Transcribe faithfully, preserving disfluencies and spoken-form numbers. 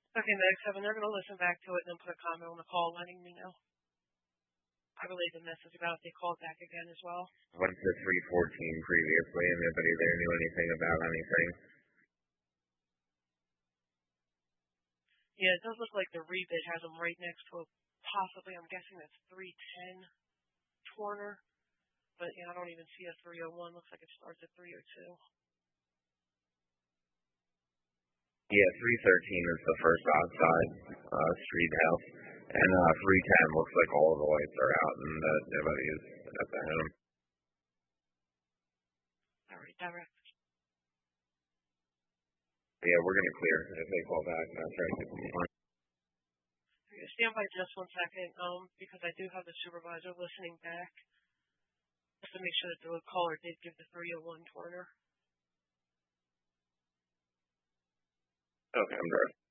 Okay, Meg seven, they're going to listen back to it and then put a comment on the call letting me know. I relayed the message about if they called back again as well. Went to three fourteen previously, and nobody there knew anything about anything. Yeah, it does look like the rebid has them right next to a possibly, I'm guessing that's three ten corner. But, yeah, I don't even see a three oh one. Looks like it starts at three oh two. Yeah, three thirteen is the first outside uh, street house. And uh, three ten looks like all of the lights are out and uh, nobody is at the home. All right, direct. Yeah, we're going to clear if they call back. And I'll try to get them on. Stand by just one second, um, because I do have the supervisor listening back. Just to make sure that the caller did give the three oh one corner. Okay, I'm done.